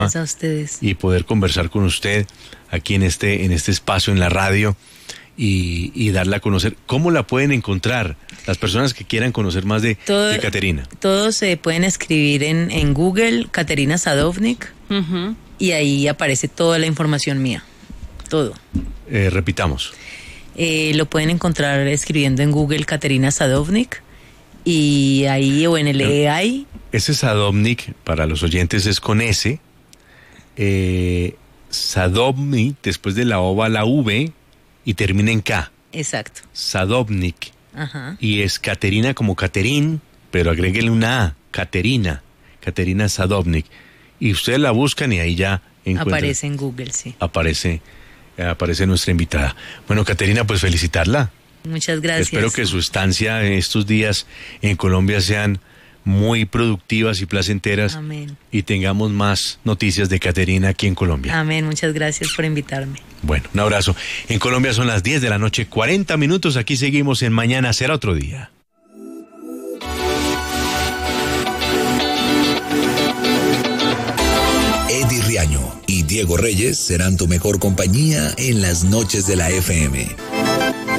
Gracias a ustedes. Y poder conversar con usted aquí en este espacio en la radio y darla a conocer. ¿Cómo la pueden encontrar las personas que quieran conocer más de Caterina? Todos se pueden escribir en Google Caterina Sadovnik y ahí aparece toda la información mía. Todo. Repitamos. Lo pueden encontrar escribiendo en Google Caterina Sadovnik y ahí o en el AI. Ese Sadovnik, para los oyentes, es con S. Sadovnik, después de la O va la V y termina en K. Exacto. Sadovnik. Ajá. Y es Caterina como Caterín, pero agréguenle una A, Caterina Sadovnik. Y ustedes la buscan y ahí ya encuentran. Aparece en Google, sí. Aparece nuestra invitada. Bueno, Caterina, pues felicitarla. Muchas gracias. Espero que su estancia en estos días en Colombia sean muy productivas y placenteras. Amén. Y tengamos más noticias de Caterina aquí en Colombia. Amén, muchas gracias por invitarme. Bueno, un abrazo. En Colombia son las 10 de la noche, 40 minutos. Aquí seguimos en Mañana Será Otro Día. Eddie Riaño y Diego Reyes serán tu mejor compañía en las noches de la FM.